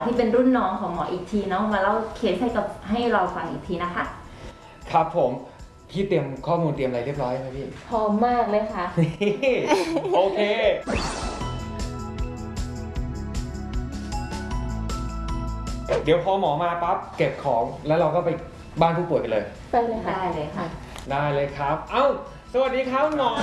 ที่เป็นรุ่นน้องของหมออีกทีเนาะมาเล่าเคสให้เราฟังอีกทีนะคะครับผมพี่เตรียมข้อมูลเตรียมอะไรเรียบร้อยไหมพี่พร้อมมากเลยค่ะโอเคเดี๋ยวพอหมอมาปั๊บเก็บของแล้วเราก็ไปบ้านผู้ป่วยกันเลยไปเลยค่ะได้เลยค่ะได้เลยครับเอ้าสวัสดีครับหมอ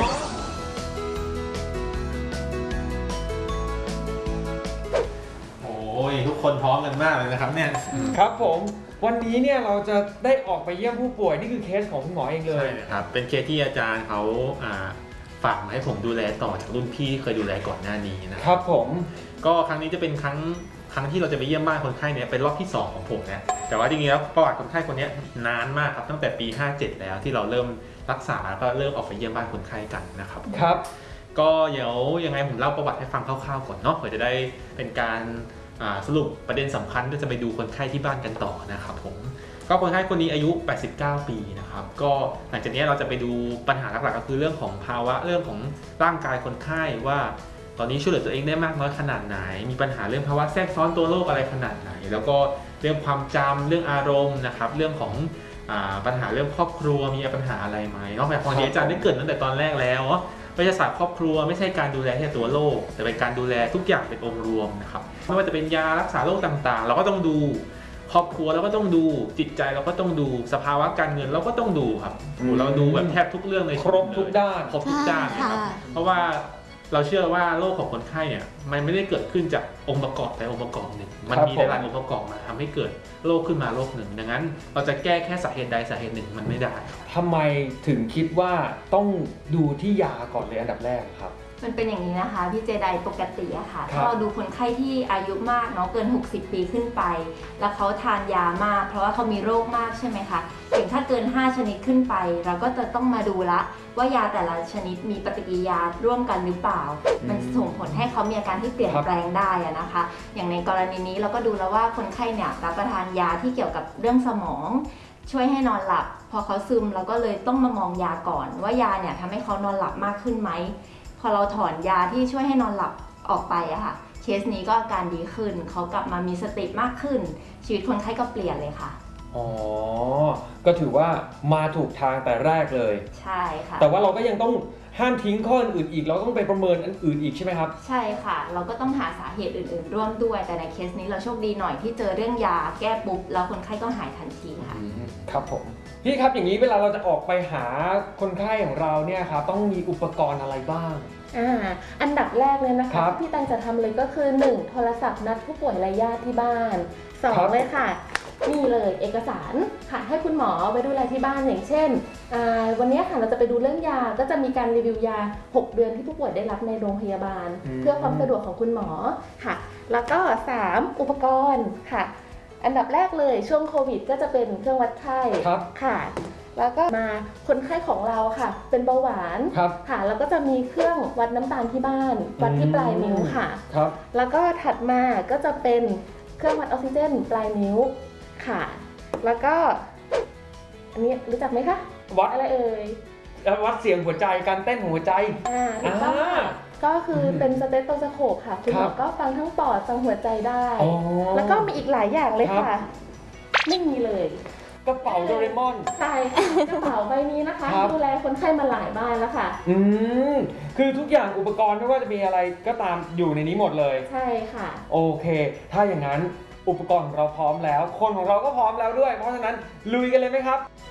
โอ้ยทุกคนพร้อมกันมากเลยนะครับเนี่ยครับผมวันนี้เนี่ยเราจะได้ออกไปเยี่ยมผู้ป่วยนี่คือเคสของคุณหมอเองเลยใช่ครับเป็นเคสที่อาจารย์เขาฝากมาให้ผมดูแลต่อจากรุ่นพี่เคยดูแลก่อนหน้านี้นะครับผมก็ครั้งนี้จะเป็นครั้งที่เราจะไปเยี่ยมบ้านคนไข้เนี่ยเป็นรอบที่2ของผมนะแต่ว่าจริงๆแล้วประวัติคนไข้คนนี้นานมากครับตั้งแต่ปี57แล้วที่เราเริ่มรักษาก็เริ่มออกไปเยี่ยมบ้านคนไข้กันนะครับครับก็เดี๋ยวยังไงผมเล่าประวัติให้ฟังคร่าวๆก่อนเนาะเพื่อจะได้เป็นการสรุปประเด็นสำคัญที่จะไปดูคนไข้ที่บ้านกันต่อนะครับผมก็คนไข้คนนี้อายุ89 ปีนะครับก็หลังจากนี้เราจะไปดูปัญหาหลักๆก็คือเรื่องของภาวะเรื่องของร่างกายคนไข้ว่าตอนนี้ช่วยเหลือตัวเองได้มากน้อยขนาดไหนมีปัญหาเรื่องภาวะแทรกซ้อนตัวโรคอะไรขนาดไหนแล้วก็เรื่องความจำเรื่องอารมณ์นะครับเรื่องของปัญหาเรื่องครอบครัวมีปัญหาอะไรไหมนอกจากของที่อาจารย์ได้เกริ่นตั้งแต่ตอนแรกแล้ววิทยาศาสตร์ครอบครัวไม่ใช่การดูแลแค่ตัวโรคแต่เป็นการดูแลทุกอย่างเป็นองค์รวมนะครับไม่ว่าจะเป็นยารักษาโรคต่างๆเราก็ต้องดูครอบครัวเราก็ต้องดูจิตใจเราก็ต้องดูสภาวะการเงินเราก็ต้องดูครับเราดูแบบแทบทุกเรื่องในครบทุกด้านนะครับเพราะว่าเราเชื่อว่าโรคของคนไข้เนี่ยมันไม่ได้เกิดขึ้นจากองค์ประกอบใดองค์ประกอบหนึ่งมันมีหลายองค์ประกอบมาทำให้เกิดโรคขึ้นมาโรคหนึ่งดังนั้นเราจะแก้แค่สาเหตุใดสาเหตุหนึ่งมันไม่ได้ทำไมถึงคิดว่าต้องดูที่ยาก่อนเลยอันดับแรกครับมันเป็นอย่างนี้นะคะพี่เจไดปกติอะค่ะถ้าเราดูคนไข้ที่อายุมากเนาะเกิน60 ปีขึ้นไปแล้วเขาทานยามากเพราะว่าเขามีโรคมากใช่ไหมคะถึงถ้าเกิน5ชนิดขึ้นไปเราก็จะต้องมาดูละว่ายาแต่ละชนิดมีปฏิกิริยาร่วมกันหรือเปล่ามันส่งผลให้เขามีอาการที่เปลี่ยนแปลงได้อะนะคะอย่างในกรณีนี้เราก็ดูแล้วว่าคนไข้เนี่ยรับประทานยาที่เกี่ยวกับเรื่องสมองช่วยให้นอนหลับพอเขาซึมเราก็เลยต้องมามองยาก่อนว่ายาเนี่ยทำให้เขานอนหลับมากขึ้นไหมพอเราถอนยาที่ช่วยให้นอนหลับออกไปอะค่ะเคสนี้ก็อาการดีขึ้นเขากลับมามีสติมากขึ้นชีวิตคนไข้ก็เปลี่ยนเลยค่ะอ๋อก็ถือว่ามาถูกทางแต่แรกเลยใช่ค่ะแต่ว่าเราก็ยังต้องห้ามทิ้งข้ออื่นอีกเราต้องไปประเมินอันอื่นอีกใช่ไหมครับใช่ค่ะเราก็ต้องหาสาเหตุอื่นๆร่วมด้วยแต่ในเคสนี้เราโชคดีหน่อยที่เจอเรื่องยาแก้ปุ๊บแล้วคนไข้ก็หายทันทีค่ะครับผมพี่ครับอย่างนี้เวลาเราจะออกไปหาคนไข้ของเราเนี่ยครับต้องมีอุปกรณ์อะไรบ้างอันดับแรกเลยนะคะที่ตังจะทำเลยก็คือ 1. โทรศัพท์นัดผู้ป่วยรายญาติที่บ้าน 2. เลยค่ะนี่เลยเอกสารค่ะให้คุณหมอไปดูแลที่บ้านอย่างเช่นวันนี้ค่ะเราจะไปดูเรื่องยาก็จะมีการรีวิวยา6 เดือนที่ผู้ป่วยได้รับในโรงพยาบาลเพื่อความสะดวกของคุณหมอค่ะแล้วก็ 3. อุปกรณ์ค่ะอันดับแรกเลยช่วงโควิดก็จะเป็นเครื่องวัดไข้ค่ะแล้วก็มาคนไข้ของเราค่ะเป็นเบาหวานค่ะแล้วก็จะมีเครื่องวัดน้ำตาลที่บ้านวัดที่ปลายนิ้วค่ะแล้วก็ถัดมาก็จะเป็นเครื่องวัดออกซิเจนปลายนิ้วค่ะแล้วก็อันนี้รู้จักไหมคะวัดอะไรเอ่ยวัดเสียงหัวใจการเต้นของหัวใจถูกต้องค่ะก็คือเป็นสเตโตสโคปค่ะคุณหมอก็ฟังทั้งปอดฟังหัวใจได้แล้วก็มีอีกหลายอย่างเลยค่ะไม่มีเลยกระเป๋าโดเรมอนใช่กระเป๋าใบนี้นะคะดูแลคนไข้มาหลายบ้านแล้วค่ะคือทุกอย่างอุปกรณ์ไม่ว่าจะมีอะไรก็ตามอยู่ในนี้หมดเลยใช่ค่ะโอเคถ้าอย่างนั้นอุปกรณ์ของเราพร้อมแล้วคนของเราก็พร้อมแล้วด้วยเพราะฉะนั้นลุยกันเลยไหมครับ